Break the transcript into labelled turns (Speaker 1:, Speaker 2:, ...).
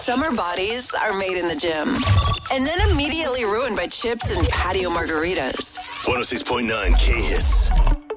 Speaker 1: Summer bodies are made in the gym and then immediately ruined by chips and patio margaritas.
Speaker 2: 106.9 K-Hits.